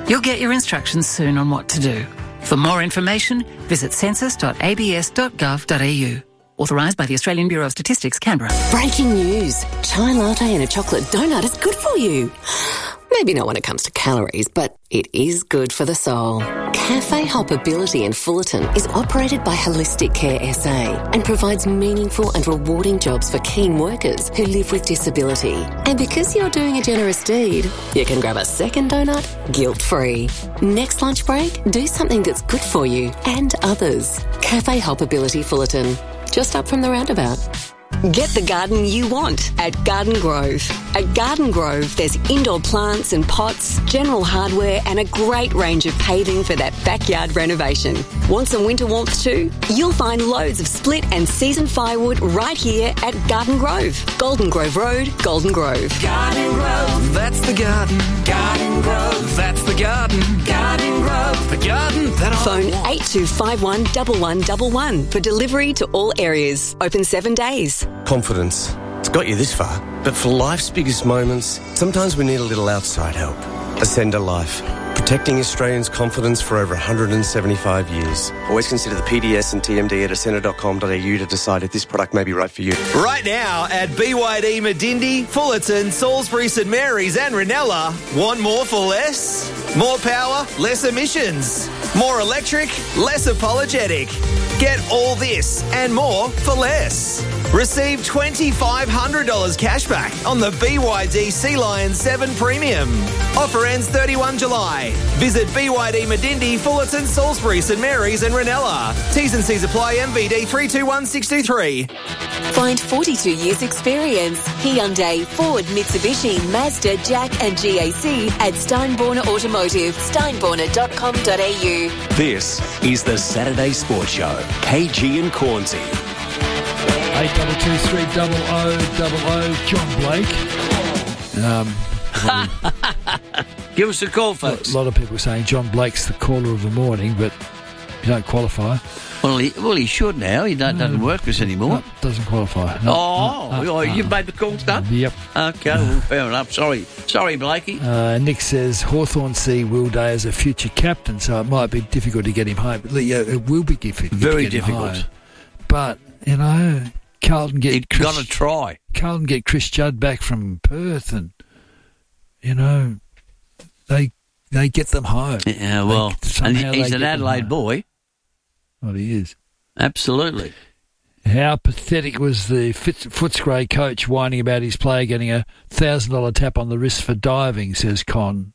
You'll get your instructions soon on what to do. For more information, visit census.abs.gov.au. Authorised by the Australian Bureau of Statistics, Canberra. Breaking news. Chai latte and a chocolate donut is good for you. Maybe not when it comes to calories, but it is good for the soul. Cafe Hoppability in Fullerton is operated by Holistic Care SA and provides meaningful and rewarding jobs for keen workers who live with disability. And because you're doing a generous deed, you can grab a second donut guilt-free. Next lunch break, do something that's good for you and others. Cafe Hoppability Fullerton, just up from the roundabout. Get the garden you want at Garden Grove. At Garden Grove, there's indoor plants and pots, general hardware and a great range of paving for that backyard renovation. Want some winter warmth too? You'll find loads of split and season firewood right here at Garden Grove. Golden Grove Road, Golden Grove. Garden Grove, that's the garden. Garden Grove, that's the garden. Garden Grove, the garden that I Phone want. 8251 1111 for delivery to all areas. Open 7 days. Confidence. It's got you this far, but for life's biggest moments, sometimes we need a little outside help. Ascender Life. Protecting Australians' confidence for over 175 years. Always consider the PDS and TMD at ascender.com.au to decide if this product may be right for you. Right now at BYD Medindi, Fullerton, Salisbury, St Mary's and Ranella, want more for less? More power, less emissions. More electric, less apologetic. Get all this and more for less. Receive $2,500 cash back on the BYD Sea Lion 7 Premium. Offer ends 31 July. Visit BYD Medindi, Fullerton, Salisbury, St Mary's and Ranella. T's and C's apply. MVD 321623. Find 42 years experience. Hyundai, Ford, Mitsubishi, Mazda, Jack and GAC at Steinborner Automotive. Steinborner.com.au. This is the Saturday Sports Show. KG and Cornsey. 82230000. John Blake. Give us a call, folks. A lot of people saying John Blake's the caller of the morning, but you don't qualify. Well, he should now. He doesn't work with us anymore. No, doesn't qualify. You've made the call, Stud? Yep. Okay, well, fair enough. Sorry, Blakey. Nick says Hawthorn see Will Day as a future captain, so it might be difficult to get him home. It will be difficult. Very difficult. But, Carlton get You've got to try. Carlton get Chris Judd back from Perth and, they get them home. Yeah, well, and he's an Adelaide boy. Well, he is. Absolutely. How pathetic was the Footscray coach whining about his player getting a $1,000 tap on the wrist for diving, says Con.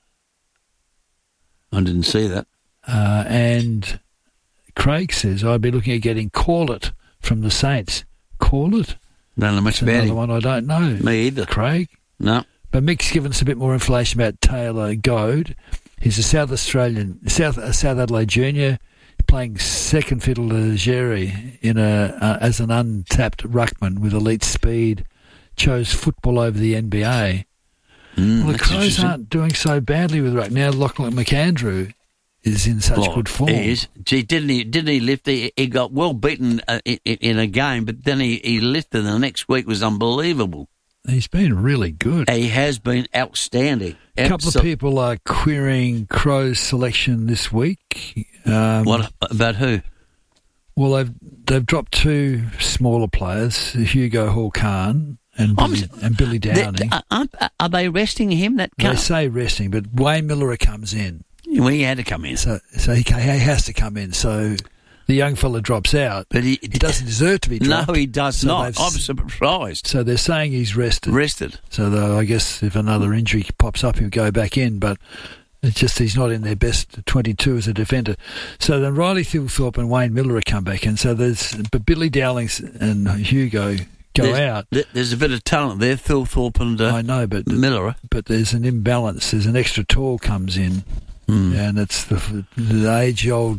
I didn't see that. And Craig says, I'd be looking at getting Call It from the Saints. Call It? Don't know much about another him. one I don't know. Me either. Craig? No. But Mick's given us a bit more information about Taylor Goad. He's a South Adelaide junior, playing second fiddle to Jerry as an untapped ruckman with elite speed. Chose football over the NBA. Well, the Crows aren't doing so badly with ruck. Now Lachlan McAndrew is in such good form. He is. Gee, didn't he lift? He got well beaten in a game, but then he lifted, and the next week was unbelievable. He's been really good. He has been outstanding. A couple of people are querying Crows' selection this week. What about who? Well, they've dropped two smaller players, Hugo Hall-Khan and Billy Downing. Are they resting him? They say resting, but Wayne Miller comes in. Well, he had to come in. So he has to come in. So the young fella drops out, but he doesn't deserve to be dropped. No, he does not. I'm surprised. So they're saying he's rested. So I guess if another injury pops up, he'll go back in, but it's just he's not in their best 22 as a defender. So then Riley Thilthorpe and Wayne Miller come back in. So but Billy Dowling and Hugo go out. There's a bit of talent there, Thilthorpe and I know, but Miller. But there's an imbalance. There's an extra tall comes in, and it's the age-old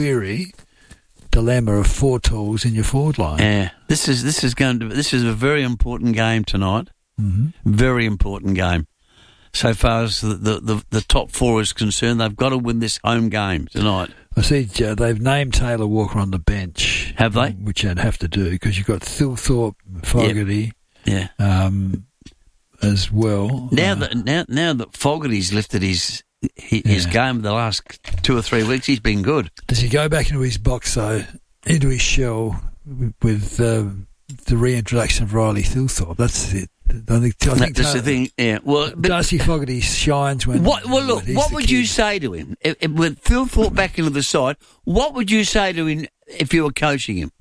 dilemma of four tools in your forward line. Yeah, this is a very important game tonight. Mm-hmm. Very important game. So far as the top four is concerned, they've got to win this home game tonight. I see they've named Taylor Walker on the bench. Have they? Which they'd have to do because you've got Thilthorpe, Fogarty, as well. Now that Fogarty's lifted his his game the last 2 or 3 weeks, he's been good. Does he go back into his box, though, into his shell with the reintroduction of Riley Thilthorpe? That's it. I think that's the thing, yeah. Well, Darcy Fogarty shines when... What would you say to him? With Thilthorpe back into the side, what would you say to him if you were coaching him?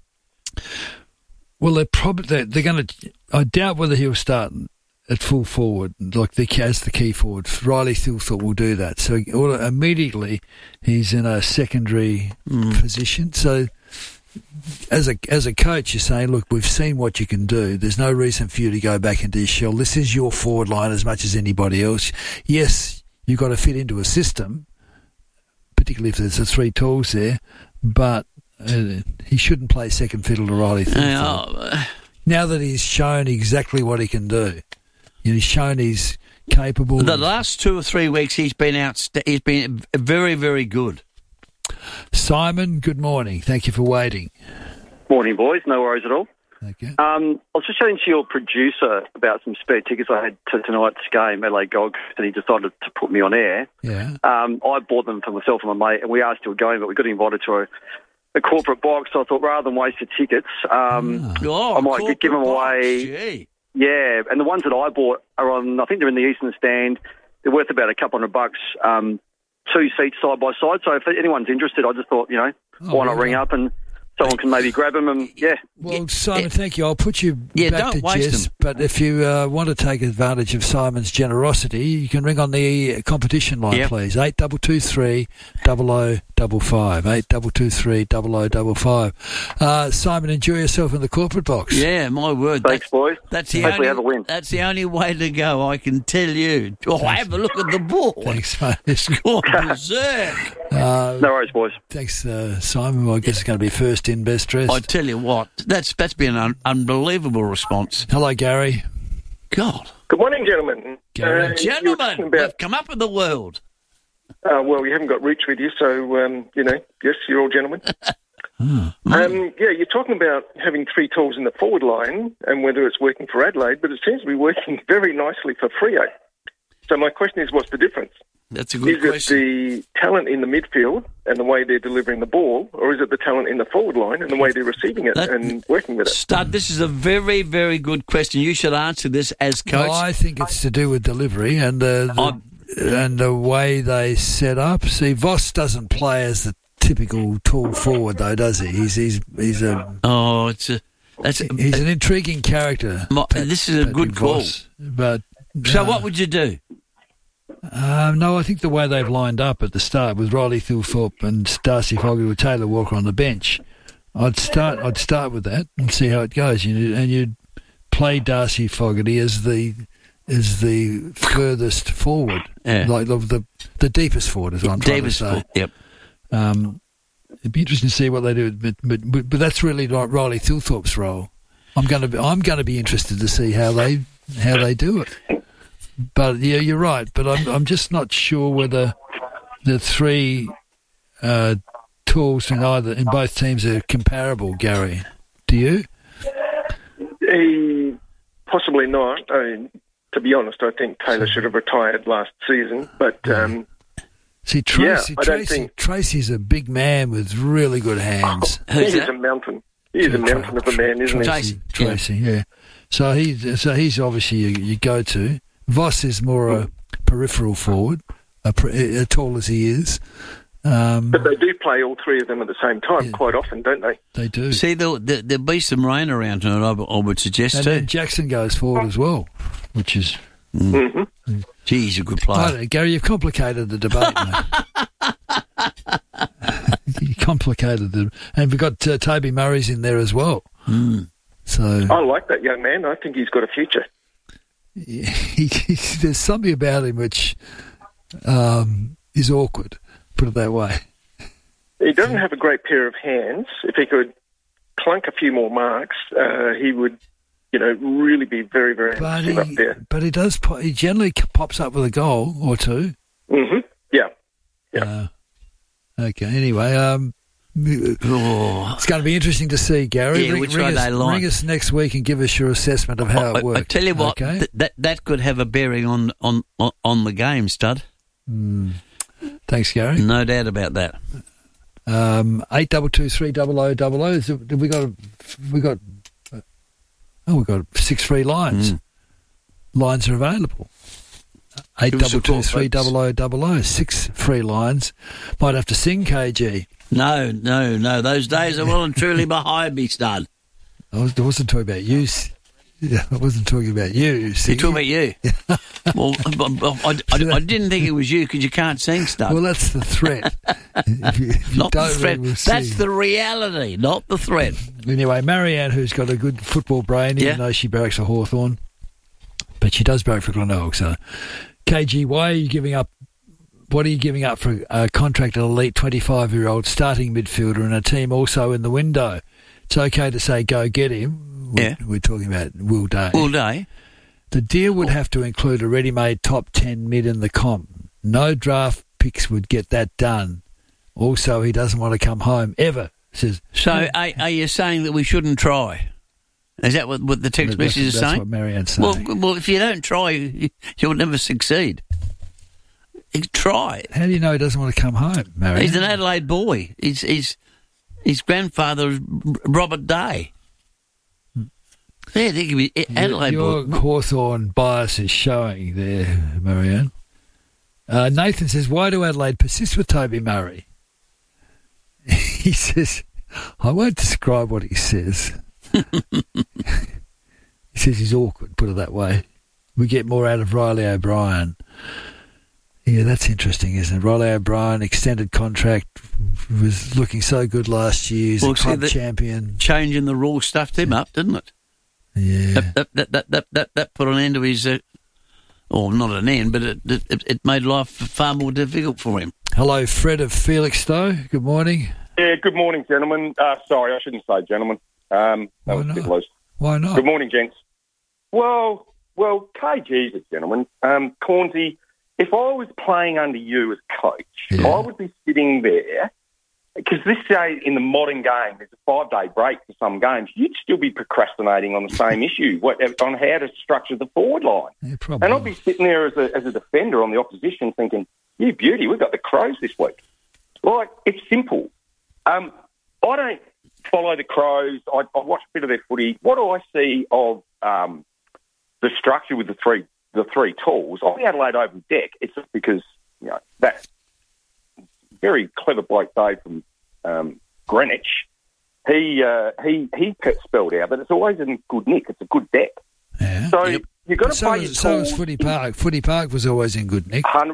Well, they're going to... I doubt whether he'll start at full forward, like as the key forward. Riley Thilthorpe will do that. So immediately he's in a secondary position. So as a coach, you're saying, look, we've seen what you can do. There's no reason for you to go back into your shell. This is your forward line as much as anybody else. Yes, you've got to fit into a system, particularly if there's the 3 tools there, but he shouldn't play second fiddle to Riley Thilthorpe. Now that he's shown exactly what he can do. He's shown he's capable. The last 2 or 3 weeks he's been he's been very, very good. Simon, good morning. Thank you for waiting. Morning, boys. No worries at all. Okay. I was just chatting to your producer about some spare tickets I had to tonight's game, LA Gogs, and he decided to put me on air. Yeah. I bought them for myself and my mate, and we are still going, but we got invited to a corporate box, so I thought rather than waste the tickets, I might give them away. Gee. Yeah, and the ones that I bought are on, I think they're in the Eastern Stand. They're worth about $200, 2 seats side by side. So if anyone's interested, I just thought, why not ring up and someone can maybe grab them and, yeah. Well, Simon, thank you. I'll put you back to Jess, but if you want to take advantage of Simon's generosity, you can ring on the competition line, please. 8223 0055. 8223 0055. Simon, enjoy yourself in the corporate box. Yeah, my word. Thanks, boys. Hopefully have a win. That's the only way to go, I can tell you. Have a look at the ball. Thanks, mate. It's gone berserk. No worries, boys. Thanks, Simon. Well, I guess it's going to be first in, best dressed. I tell you what, that's been an unbelievable response. Hello, Gary. God. Good morning, gentlemen. Gentlemen, we've come up in the world. Well, you haven't got Rooch with you, so, yes, you're all gentlemen. You're talking about having 3 tools in the forward line and whether it's working for Adelaide, but it seems to be working very nicely for Freo. So my question is, what's the difference? That's a good question. question. Is it the talent in the midfield and the way they're delivering the ball, or is it the talent in the forward line and the way they're receiving it and working with it? Stud, this is a very, very good question. You should answer this as coach. Well, I think it's to do with delivery and the way they set up. See, Voss doesn't play as the typical tall forward, though, does he? He's an intriguing character. This is a good call. But so, what would you do? No, I think the way they've lined up at the start with Riley Thilthorpe and Darcy Fogarty with Taylor Walker on the bench, I'd start with that and see how it goes. And you'd play Darcy Fogarty as the furthest forward, like the deepest forward, is what I'm trying to say. Yep. It'd be interesting to see what they do, but that's really like Riley Thilthorpe's role. I'm going to be interested to see how they do it. But yeah, you're right. But I'm just not sure whether the 3 tools in both teams are comparable. Gary, do you? Possibly not. To be honest, I think Taylor should have retired last season. But see, Tracy's a big man with really good hands. He's a mountain. He's a mountain of a man, isn't he? Tracy, yeah. So he's obviously your go-to. Voss is more a peripheral forward, tall as he is. But they do play all 3 of them at the same time quite often, don't they? They do. See, there'll be some rain around tonight, I would suggest, and too. then Jackson goes forward as well, which is... Gee, he's a good player. Gary, you've complicated the debate, mate. You complicated it. And we've got Toby Murray's in there as well. So I like that young man. I think he's got a future. Yeah, there's something about him which is awkward, put it that way. He doesn't have a great pair of hands. If he could clunk a few more marks, he would, really be very, very impressive up there. But he does. He generally pops up with a goal or 2. Mm-hmm. Yeah. Okay. Anyway, it's going to be interesting to see, Gary. Yeah, which way they line. Ring us next week and give us your assessment of how it works. I tell you what, okay? that could have a bearing on the game, Stud. Thanks, Gary. No doubt about that. 822300000. We've got 6 free lines. Lines are available. 822300000. 6 free lines. Might have to sing, KG. No. Those days are well and truly behind me, stud. I wasn't talking about you. I wasn't talking about you. You're talking about you. Well, I didn't think it was you because you can't sing stuff. Well, that's the threat. if you not don't the threat. We'll that's the reality, not the threat. Anyway, Marianne, who's got a good football brain, even though she barracks for Hawthorn, but she does barrack for Glenelg. So, KG, why are you giving up? What are you giving up for a contracted elite 25-year-old starting midfielder and a team also in the window? It's okay to say go get him. We're talking about Will Day. Will Day. The deal would have to include a ready-made top 10 mid in the comp. No draft picks would get that done. Also, he doesn't want to come home ever. Says. So, are you saying that we shouldn't try? Is that what the text message is saying? That's what Marianne's saying. Well, if you don't try, you'll never succeed. Try. How do you know he doesn't want to come home, Marianne? He's an Adelaide boy. His grandfather was Robert Day. Yeah, they could be Adelaide your boy. Hawthorn bias is showing there, Marianne. Nathan says, why do Adelaide persist with Toby Murray? He says, I won't describe what he says. He says he's awkward, put it that way. We get more out of Riley O'Brien. Yeah, that's interesting, isn't it? Riley O'Brien, extended contract, was looking so good last year. He's a club champion. Changing the rules stuffed him up, didn't it? Yeah. That put an end to his... not an end, but it made life far more difficult for him. Hello, Fred of Felixstowe. Good morning. Yeah, good morning, gentlemen. Sorry, I shouldn't say gentlemen. That was a bit loose. Why not? Good morning, gents. Well, KG's a gentleman. Cornsey, if I was playing under you as coach, I would be sitting there, because this day in the modern game, there's a 5-day break for some games, you'd still be procrastinating on the same issue, on how to structure the forward line. Yeah, probably. And I'd be sitting there as a defender on the opposition thinking, you beauty, we've got the Crows this week. Like, it's simple. I don't follow the Crows. I watch a bit of their footy. What do I see of the structure with the three tools? On the Adelaide Oval deck, it's just because, that very clever bloke Dave from Greenwich, he spelled out that it's always in good nick. It's a good deck. Yeah. So you've got to play your tools. So was Footy Park. Footy Park was always in good nick. 100%.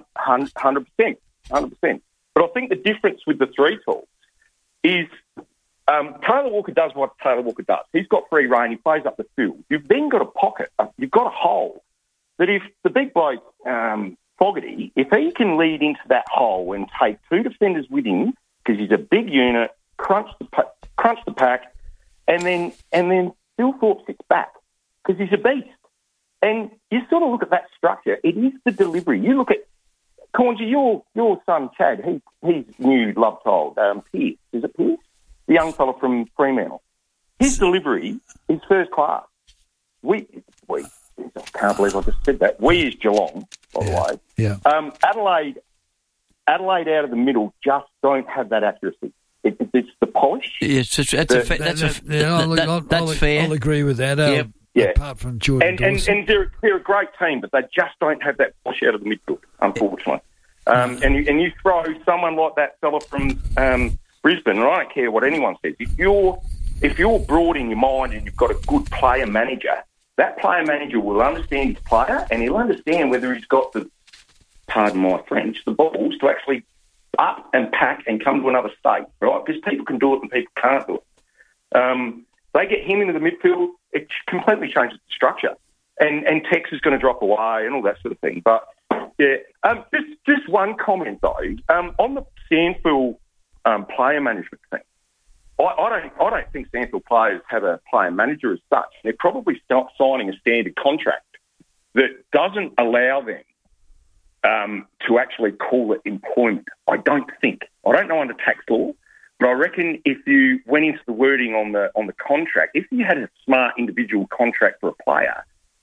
But I think the difference with the three tools is Taylor Walker does what Taylor Walker does. He's got free rein. He plays up the field. You've then got a pocket. You've got a hole that if the big bloke, Fogarty, if he can lead into that hole and take two defenders with him, because he's a big unit, crunch the pack, and then Phil Thorpe sits back because he's a beast. And you sort of look at that structure. It is the delivery. You look at Cornsey, your son Chad. He's new love child. Pierce, is it Pierce? The young fella from Fremantle. His delivery is first class. I can't believe I just said that. We is Geelong, by the way. Yeah. Adelaide out of the middle just don't have that accuracy. It's the polish. Yes, that's fair. I'll agree with that. Apart from Jordan Dawson. And they're a great team, but they just don't have that polish out of the midfield, unfortunately. And you throw someone like that fella from Brisbane, and I don't care what anyone says. If you're broad in your mind and you've got a good player manager, that player manager will understand his player and he'll understand whether he's got the, pardon my French, the balls to actually up and pack and come to another state, right? Because people can do it and people can't do it. They get him into the midfield, it completely changes the structure. And Tex is going to drop away and all that sort of thing. But, just one comment, though. On the Sandfield player management thing, I don't think Sandfield players have a player manager as such. They're probably signing a standard contract that doesn't allow them to actually call it employment. I don't know under tax law, but I reckon if you went into the wording on the contract, if you had a smart individual contract for a player,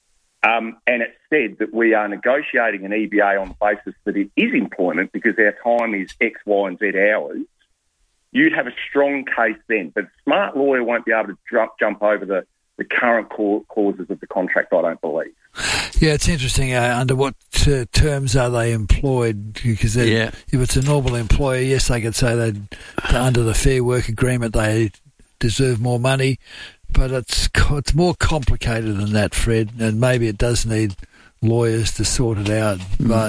and it said that we are negotiating an EBA on the basis that it is employment because our time is X, Y and Z hours, you'd have a strong case then. But a smart lawyer won't be able to jump over the current clauses of the contract, I don't believe. Yeah, it's interesting. Under what terms are they employed? Because if it's a normal employer, yes, they could say that under the Fair Work Agreement they deserve more money, but it's more complicated than that, Fred, and maybe it does need lawyers to sort it out. But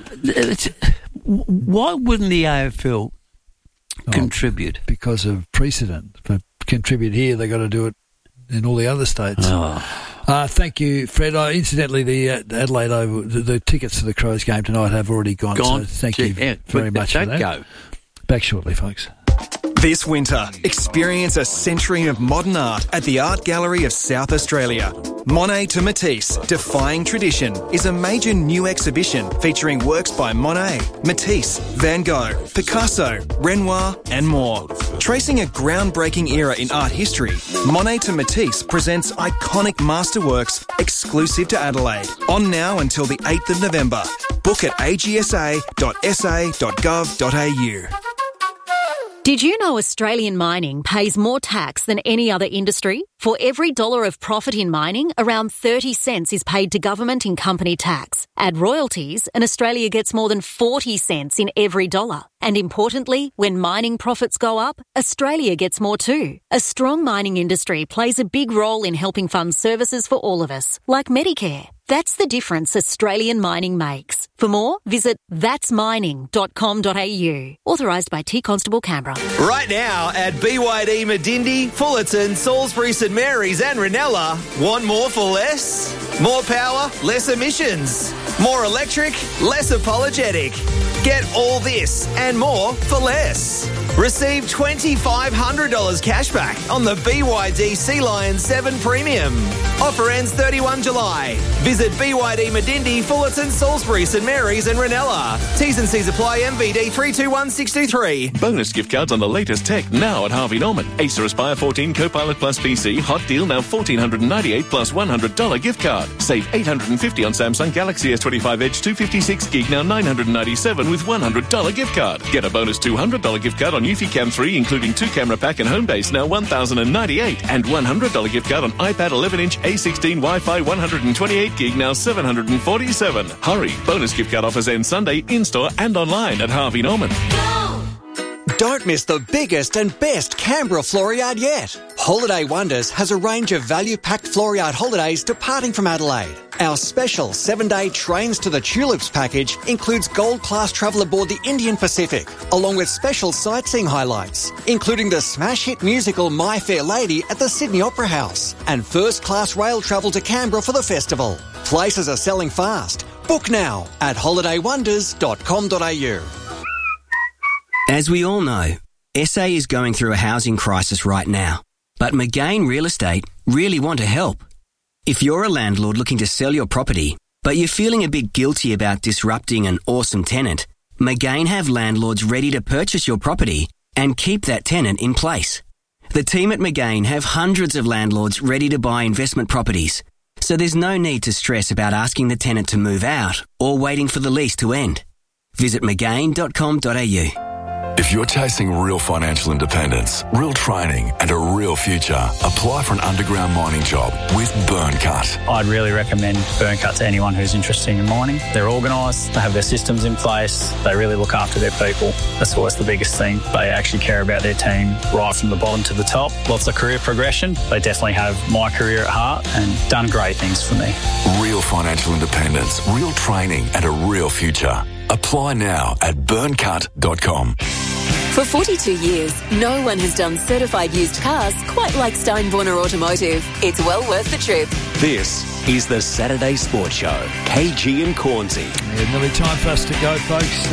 why wouldn't the AFL contribute? Because of precedent. But contribute here, they've got to do it in all the other states. Thank you, Fred. Incidentally, the Adelaide Oval, the tickets to the Crows game tonight have already gone. So thank you very much for that. Go. Back shortly, folks. This winter, experience a century of modern art at the Art Gallery of South Australia. Monet to Matisse, Defying Tradition, is a major new exhibition featuring works by Monet, Matisse, Van Gogh, Picasso, Renoir and more. Tracing a groundbreaking era in art history, Monet to Matisse presents iconic masterworks exclusive to Adelaide. On now until the 8th of November. Book at agsa.sa.gov.au. Did you know Australian mining pays more tax than any other industry? For every $1 of profit in mining, around 30 cents is paid to government in company tax. Add royalties, and Australia gets more than 40 cents in every $1. And importantly, when mining profits go up, Australia gets more too. A strong mining industry plays a big role in helping fund services for all of us, like Medicare. That's the difference Australian mining makes. For more, visit thatsmining.com.au. Authorised by T Constable Canberra. Right now at BYD Medindi, Fullerton, Salisbury, St Mary's and Ranella, want more for less? More power, less emissions. More electric, less apologetic. Get all this and more for less. Receive $2,500 cash back on the BYD Sea Lion 7 Premium. Offer ends 31 July. Visit BYD Medindi, Fullerton, Salisbury, St Mary's and Ranella. T's and C's apply. MVD 321623. Bonus gift cards on the latest tech now at Harvey Norman. Acer Aspire 14 Copilot Plus PC. Hot deal now $1,498 plus $100 gift card. Save $850 on Samsung Galaxy S25 Edge 256 gig now $997 with $100 gift card. Get a bonus $200 gift card on Eufy Cam 3 including 2 camera pack and home base now $1,098 and $100 gift card on iPad 11-inch A16 Wi-Fi 128 gig now $747. Hurry! Bonus gift card offers end Sunday in-store and online at Harvey Norman. Don't miss the biggest and best Canberra Floriade yet. Holiday Wonders has a range of value-packed Floriade holidays departing from Adelaide. Our special 7-day Trains to the Tulips package includes gold-class travel aboard the Indian Pacific, along with special sightseeing highlights, including the smash hit musical My Fair Lady at the Sydney Opera House, and first-class rail travel to Canberra for the festival. Places are selling fast. Book now at holidaywonders.com.au. As we all know, SA is going through a housing crisis right now, but McGain Real Estate really want to help. If you're a landlord looking to sell your property, but you're feeling a bit guilty about disrupting an awesome tenant, McGain have landlords ready to purchase your property and keep that tenant in place. The team at McGain have hundreds of landlords ready to buy investment properties, so there's no need to stress about asking the tenant to move out or waiting for the lease to end. Visit McGain.com.au. If you're chasing real financial independence, real training and a real future, apply for an underground mining job with Burncut. I'd really recommend Burncut to anyone who's interested in mining. They're organised, they have their systems in place, they really look after their people. That's always the biggest thing. They actually care about their team right from the bottom to the top. Lots of career progression. They definitely have my career at heart and done great things for me. Real financial independence, real training and a real future. Apply now at burncut.com. For 42 years, no one has done certified used cars quite like Steinborner Automotive. It's well worth the trip. This is the Saturday Sports Show. KG and Cornsey. Yeah, nearly time for us to go, folks.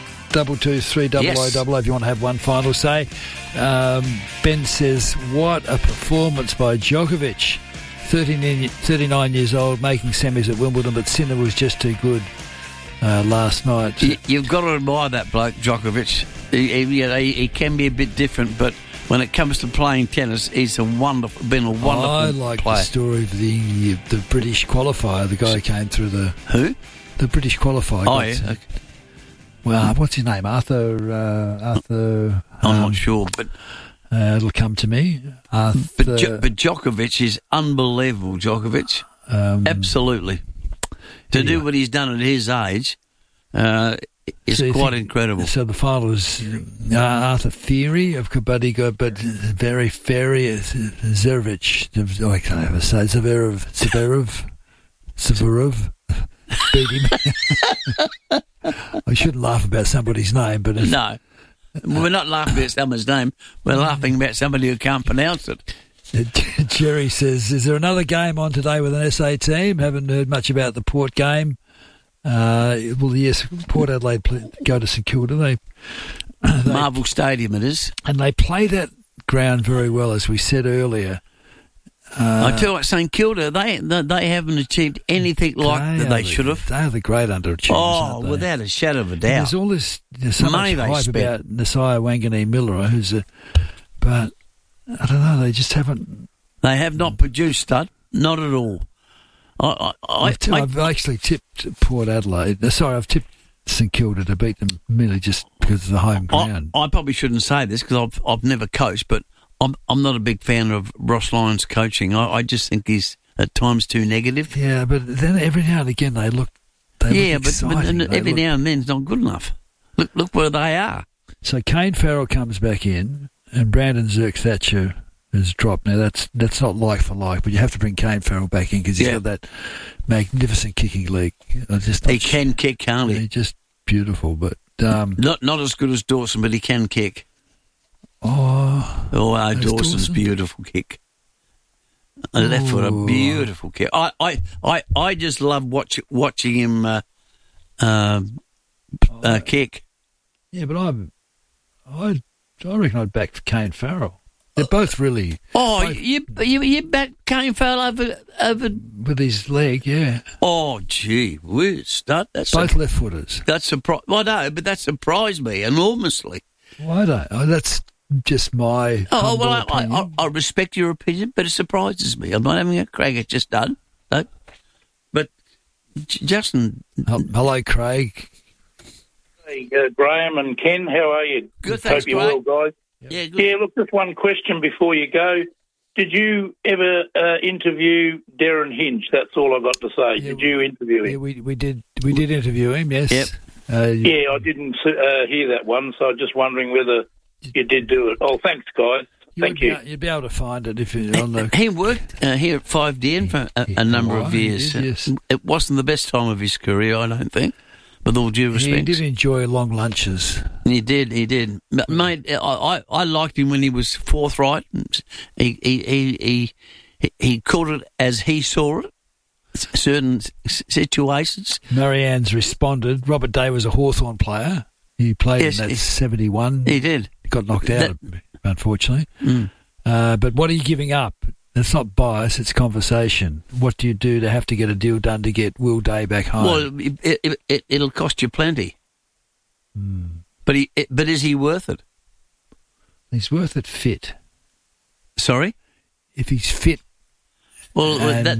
822-300-00 if you want to have one final say. Ben says, what a performance by Djokovic. 39 years old, making semis at Wimbledon, but Sinner was just too good last night. You've got to admire that bloke, Djokovic. He can be a bit different, but when it comes to playing tennis, he's been a wonderful I like player. the story of the British qualifier, the guy who came through the... Who? The British qualifier. Oh, yeah. Okay. Well, what's his name? Arthur... I'm not sure, but... it'll come to me. But Djokovic is unbelievable, Djokovic. Absolutely. To do what he's done at his age is quite incredible. So the final was Arthur Theory of Kabaddi, but very fairy Zverev. I can't ever say Zverev beat him. I shouldn't laugh about somebody's name, but no, we're not laughing at someone's name. We're laughing about somebody who can't pronounce it. Jerry says, "Is there another game on today with an SA team? Haven't heard much about the Port game." Well, yes, Port Adelaide go to St Kilda. They Marvel Stadium it is. And they play that ground very well, as we said earlier. I tell you what, St Kilda, they haven't achieved anything like that they should have. They are the great underachievers, aren't they? Without a shadow of a doubt. And there's all this so money much they hype spent about Nasiah Wanganeen-Miller, but I don't know, they just haven't... They have not produced, Stud. Not at all. I've actually tipped Port Adelaide. I've tipped St Kilda to beat them merely just because of the home ground. I probably shouldn't say this because I've never coached, but I'm not a big fan of Ross Lyon's coaching. I just think he's at times too negative. Yeah, but then every now and again they look exciting. But every now and then it's not good enough. Look where they are. So Kane Farrell comes back in, and Brandon Zerk-Thatcher has dropped. Now that's not like for like, but you have to bring Kane Farrell back in because he's got that magnificent kicking leg. He can kick, can't he? He's just beautiful, but not as good as Dawson, but he can kick. Dawson's beautiful kick. A left foot, a beautiful kick. I just love watching him kick. Yeah, but I reckon I'd back Kane Farrell. They're both really... you back Kane Farrell over... With his leg, yeah. Oh, gee whiz. Both left-footers. I know, but that surprised me enormously. Why don't? That's just my opinion. I respect your opinion, but it surprises me. I'm not having a crack at just done. No. But, Justin... Hello, Craig. Hey, Graham and Ken, how are you? Good, thanks, Hope you're well, guys. Yeah, good. Yeah, look, just one question before you go. Did you ever interview Darren Hinch? That's all I've got to say. Did you interview him? Yeah, we did interview him, yes. Yep. I didn't hear that one, so I'm just wondering whether you did do it. Oh, thanks, guys. Thank you. You'd be able to find it if you're on the... He worked here at 5DN for a number of years. Did, yes. It wasn't the best time of his career, I don't think. With all due respect. He did enjoy long lunches. He did. Mate, I liked him when he was forthright. He called it as he saw it, certain situations. Marianne's responded. Robert Day was a Hawthorn player. He played in that 71. He did. He got knocked out, unfortunately. But what are you giving up? It's not bias, it's conversation. What do you do to have to get a deal done to get Will Day back home? Well, it'll cost you plenty. But is he worth it? He's worth it fit. Sorry? If he's fit. Well,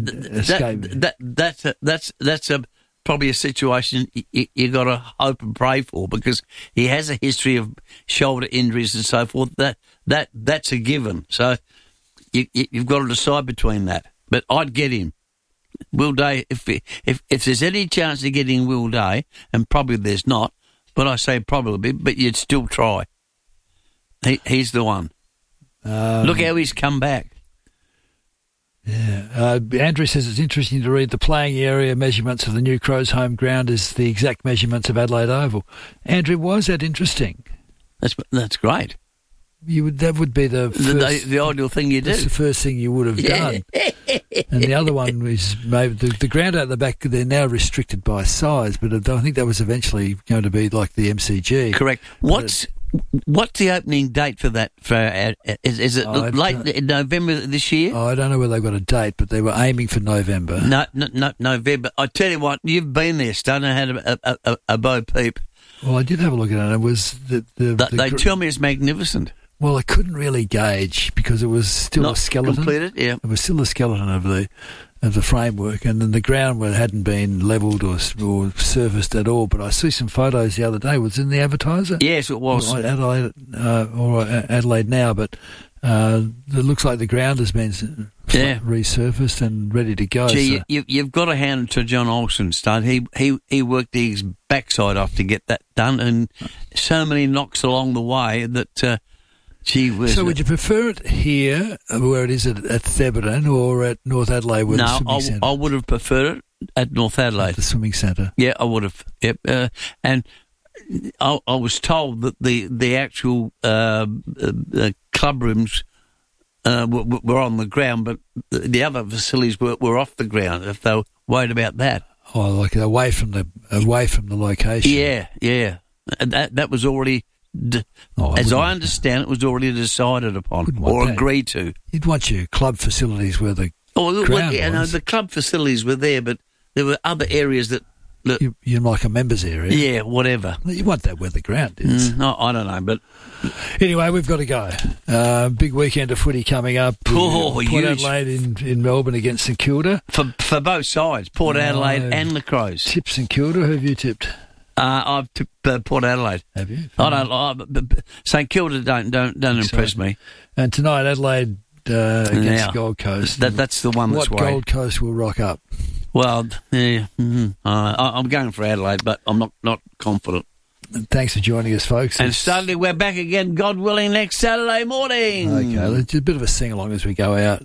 that's probably a situation you got to hope and pray for, because he has a history of shoulder injuries and so forth. That's a given. So you've got to decide between that. But I'd get him. Will Day, if there's any chance of getting Will Day, and probably there's not, but I say probably, but you'd still try. He's the one. Look how he's come back. Yeah. Andrew says it's interesting to read the playing area measurements of the New Crows home ground is the exact measurements of Adelaide Oval. Andrew, why is that interesting? That's great. That would be the ideal thing you do. That's the first thing you would have done. And the other one is maybe the ground out the back. They're now restricted by size, but I think that was eventually going to be like the MCG. Correct. What's the opening date for that? Is it late in November this year? I don't know whether they've got a date, but they were aiming for November. No, November. I tell you what, you've been there, Stan. I had a Bo Peep. Well, I did have a look at it. It was they tell me it's magnificent. Well, I couldn't really gauge because it was still Not a skeleton. completed, yeah. It was still a skeleton of the framework, and then the ground hadn't been levelled or surfaced at all. But I see some photos the other day. Was it in the Advertiser? Yes, it was. Adelaide Now, but it looks like the ground has been resurfaced and ready to go. Gee, you've got to hand it to John Olsen, stud. He worked his backside off to get that done, and so many knocks along the way that. So would you prefer it here, where it is at Thebarton, or at North Adelaide? Where the swimming centre? I would have preferred it at North Adelaide. At the swimming centre? Yeah, I would have. Yep. And I was told that the actual club rooms were on the ground, but the other facilities were off the ground, if they were worried about that. Oh, like away from the location? Yeah. And that was already... as I understand, it was already decided upon or agreed to. You'd want your club facilities where the ground was. No, the club facilities were there, but there were other areas that... You're like a members area. Yeah, whatever. You want that where the ground is. No, I don't know, but... Anyway, we've got to go. Big weekend of footy coming up. Port Adelaide in Melbourne against St Kilda. For both sides, Port Adelaide and the Crows. Tipped St Kilda. Who have you tipped? I've tipped Port Adelaide. Have you? I don't. St Kilda don't impress me. And tonight, Adelaide against Gold Coast. That's the one that's What Gold Coast will rock up? Well, yeah, I'm going for Adelaide, but I'm not confident. Thanks for joining us, folks. And suddenly we're back again, God willing, next Saturday morning. Okay, let's do a bit of a sing along as we go out.